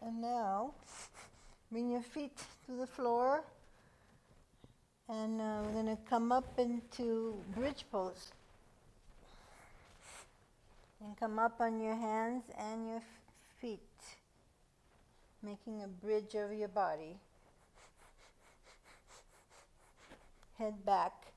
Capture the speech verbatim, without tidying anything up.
And now, bring your feet to the floor. And uh, we're going to come up into bridge pose. And come up on your hands and your f- feet, making a bridge over your body. Head back.